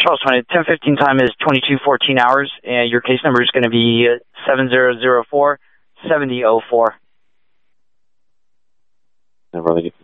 Charles 20, 10:15 time is 22:14 hours, and your case number is going to be 7004-7004. Never really